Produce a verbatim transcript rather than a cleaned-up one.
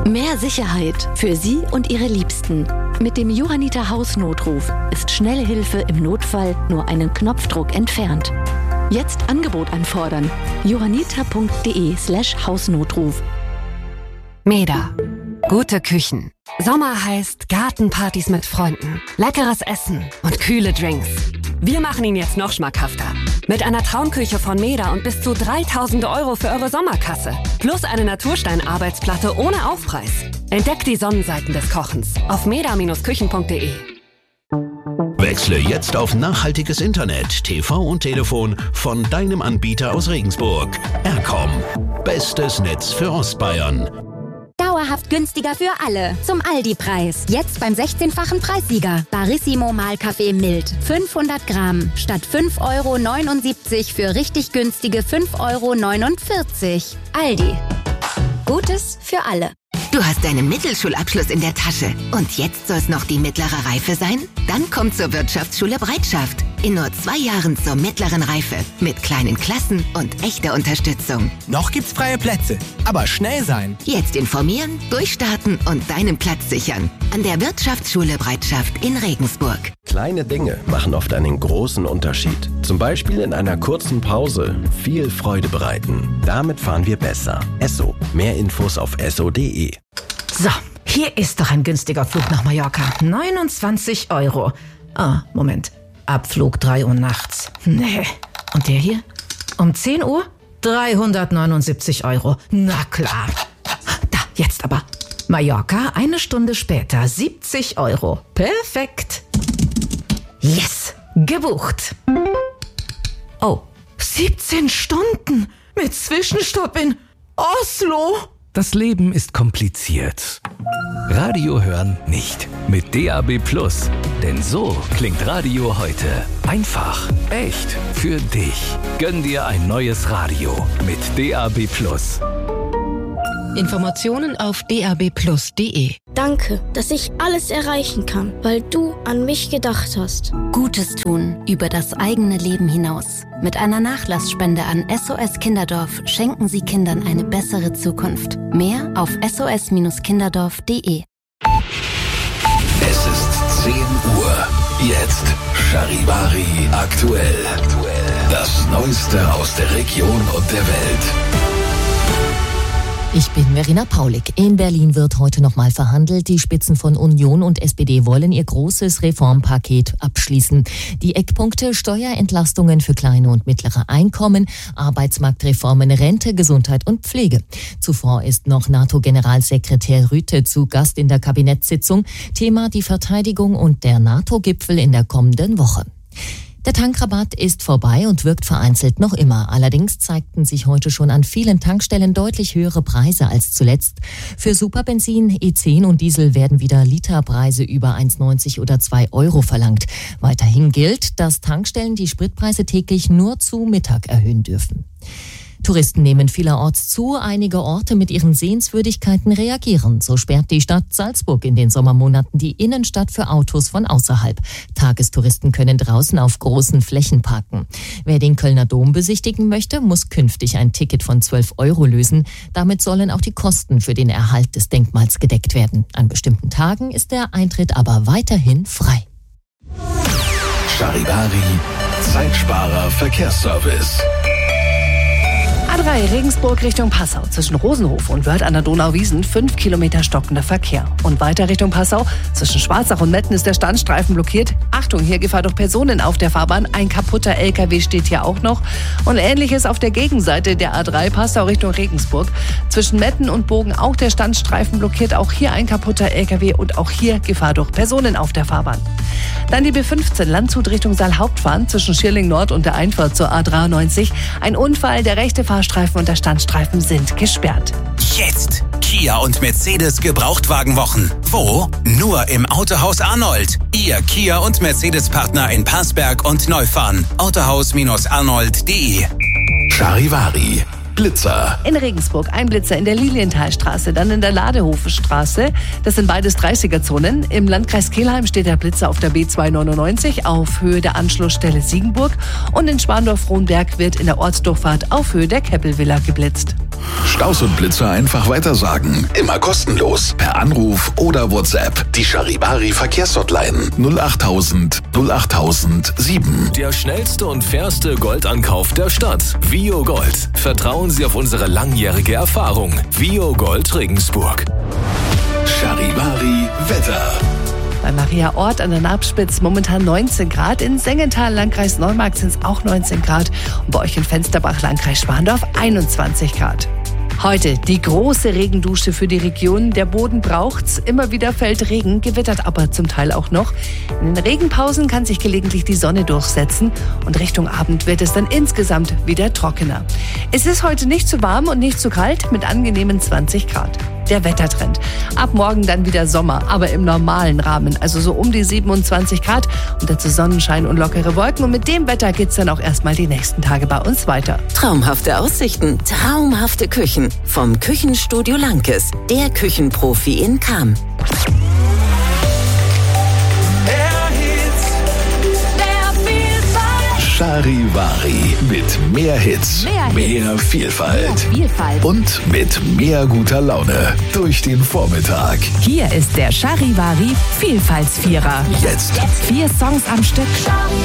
Mehr Sicherheit für Sie und Ihre Liebsten. Mit dem Johanniter Hausnotruf ist schnelle Hilfe im Notfall nur einen Knopfdruck entfernt. Jetzt Angebot anfordern. johanniter.de slash Hausnotruf. Meda. Gute Küchen. Sommer heißt Gartenpartys mit Freunden, leckeres Essen und kühle Drinks. Wir machen ihn jetzt noch schmackhafter. Mit einer Traumküche von Meda und bis zu dreitausend Euro für eure Sommerkasse. Plus eine Naturstein-Arbeitsplatte ohne Aufpreis. Entdeckt die Sonnenseiten des Kochens auf meda Bindestrich küchen punkt de. Wechsle jetzt auf nachhaltiges Internet, T V und Telefon von deinem Anbieter aus Regensburg. Aircom. Bestes Netz für Ostbayern. Dauerhaft günstiger für alle. Zum Aldi-Preis. Jetzt beim sechzehnfachen Preissieger. Barissimo Mahlkaffee mild. fünfhundert Gramm. Statt fünf Euro neunundsiebzig für richtig günstige fünf Euro neunundvierzig. Aldi. Gutes für alle. Du hast deinen Mittelschulabschluss in der Tasche. Und jetzt soll es noch die mittlere Reife sein? Dann komm zur Wirtschaftsschule Breitschaft. In nur zwei Jahren zur mittleren Reife. Mit kleinen Klassen und echter Unterstützung. Noch gibt's freie Plätze. Aber schnell sein. Jetzt informieren, durchstarten und deinen Platz sichern. An der Wirtschaftsschule Breitschaft in Regensburg. Kleine Dinge machen oft einen großen Unterschied. Zum Beispiel in einer kurzen Pause viel Freude bereiten. Damit fahren wir besser. Esso. Mehr Infos auf esso punkt de. So, hier ist doch ein günstiger Flug nach Mallorca. neunundzwanzig Euro. Ah, Moment. Abflug drei Uhr nachts. Nee. Und der hier? Um zehn Uhr? dreihundertneunundsiebzig Euro. Na klar. Da, jetzt aber. Mallorca, eine Stunde später, siebzig Euro. Perfekt. Yes, gebucht. Oh, siebzehn Stunden mit Zwischenstopp in Oslo. Das Leben ist kompliziert. Radio hören nicht. Mit D A B Plus. Denn so klingt Radio heute. Einfach, echt, für dich. Gönn dir ein neues Radio mit D A B Plus. Informationen auf d a b plus punkt de. Danke, dass ich alles erreichen kann, weil du an mich gedacht hast. Gutes tun über das eigene Leben hinaus. Mit einer Nachlassspende an S O S Kinderdorf schenken Sie Kindern eine bessere Zukunft. Mehr auf s o s kinderdorf punkt de. Es ist zehn Uhr. Jetzt Charivari aktuell. Das Neueste aus der Region und der Welt. Ich bin Verena Paulik. In Berlin wird heute nochmal verhandelt. Die Spitzen von Union und S P D wollen ihr großes Reformpaket abschließen. Die Eckpunkte: Steuerentlastungen für kleine und mittlere Einkommen, Arbeitsmarktreformen, Rente, Gesundheit und Pflege. Zuvor ist noch NATO-Generalsekretär Rütte zu Gast in der Kabinettssitzung. Thema die Verteidigung und der NATO-Gipfel in der kommenden Woche. Der Tankrabatt ist vorbei und wirkt vereinzelt noch immer. Allerdings zeigten sich heute schon an vielen Tankstellen deutlich höhere Preise als zuletzt. Für Superbenzin, E zehn und Diesel werden wieder Literpreise über eins neunzig oder zwei Euro verlangt. Weiterhin gilt, dass Tankstellen die Spritpreise täglich nur zu Mittag erhöhen dürfen. Touristen nehmen vielerorts zu, einige Orte mit ihren Sehenswürdigkeiten reagieren. So sperrt die Stadt Salzburg in den Sommermonaten die Innenstadt für Autos von außerhalb. Tagestouristen können draußen auf großen Flächen parken. Wer den Kölner Dom besichtigen möchte, muss künftig ein Ticket von zwölf Euro lösen. Damit sollen auch die Kosten für den Erhalt des Denkmals gedeckt werden. An bestimmten Tagen ist der Eintritt aber weiterhin frei. Charivari, Zeitsparer Verkehrsservice. A drei Regensburg Richtung Passau zwischen Rosenhof und Wörth an der Donauwiesen fünf Kilometer stockender Verkehr. Und weiter Richtung Passau zwischen Schwarzach und Metten ist der Standstreifen blockiert. Achtung, hier Gefahr durch Personen auf der Fahrbahn. Ein kaputter L K W steht hier auch noch. Und Ähnliches auf der Gegenseite der A drei Passau Richtung Regensburg. Zwischen Metten und Bogen auch der Standstreifen blockiert. Auch hier ein kaputter L K W und auch hier Gefahr durch Personen auf der Fahrbahn. Dann die B fünfzehn Landshut Richtung Saalhauptbahn zwischen Schierling Nord und der Einfahrt zur A dreiundneunzig. Ein Unfall, der rechte Fahrstreifen und der Standstreifen sind gesperrt. Jetzt Kia und Mercedes Gebrauchtwagenwochen. Wo? Nur im Autohaus Arnold. Ihr Kia und Mercedes-Partner in Passberg und Neufahren. autohaus arnold punkt de. Charivari. Blitzer. In Regensburg ein Blitzer in der Lilienthalstraße, dann in der Ladehofenstraße. Das sind beides dreißiger-Zonen. Im Landkreis Kelheim steht der Blitzer auf der B zweihundertneunundneunzig auf Höhe der Anschlussstelle Siegenburg. Und in Schwandorf-Frohnberg wird in der Ortsdurchfahrt auf Höhe der Keppelvilla geblitzt. Staus und Blitzer einfach weitersagen. Immer kostenlos. Per Anruf oder WhatsApp. Die Charivari Verkehrshotline null achttausend null achttausend sieben. Der schnellste und fairste Goldankauf der Stadt. Vio Gold. Vertrauen Sie auf unsere langjährige Erfahrung. Vio Gold Regensburg. Charivari Wetter. Bei Maria Ort an der Narbspitz momentan neunzehn Grad. In Sengenthal, Landkreis Neumarkt, sind es auch neunzehn Grad. Und bei euch in Fensterbach, Landkreis Schwandorf, einundzwanzig Grad. Heute die große Regendusche für die Region. Der Boden braucht's. Immer wieder fällt Regen, gewittert aber zum Teil auch noch. In den Regenpausen kann sich gelegentlich die Sonne durchsetzen und Richtung Abend wird es dann insgesamt wieder trockener. Es ist heute nicht zu warm und nicht zu kalt mit angenehmen zwanzig Grad. Der Wettertrend. Ab morgen dann wieder Sommer, aber im normalen Rahmen, also so um die siebenundzwanzig Grad und dazu Sonnenschein und lockere Wolken. Und mit dem Wetter geht's dann auch erstmal die nächsten Tage bei uns weiter. Traumhafte Aussichten, traumhafte Küchen. Vom Küchenstudio Lankes, der Küchenprofi in Cham. Charivari mit mehr Hits, Mehr Hits. mehr Vielfalt. Mehr Vielfalt. Und mit mehr guter Laune durch den Vormittag. Hier ist der Charivari Vielfaltsvierer. Jetzt. Vier Songs am Stück.